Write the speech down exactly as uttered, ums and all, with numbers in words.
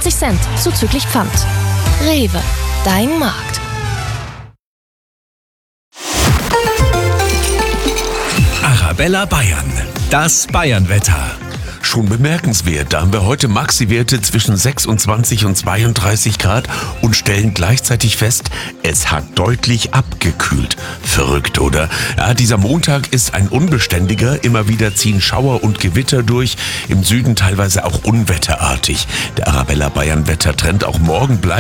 achtzig Cent zuzüglich Pfand. Rewe, dein Markt. Arabella Bayern, das Bayernwetter. Schon bemerkenswert, da haben wir heute Maxi-Werte zwischen sechsundzwanzig und zweiunddreißig Grad und stellen gleichzeitig fest, es hat deutlich abgekühlt. Verrückt, oder? Ja, dieser Montag ist ein unbeständiger, immer wieder ziehen Schauer und Gewitter durch, im Süden teilweise auch unwetterartig. Der Arabella Bayern Wettertrend auch morgen bleibt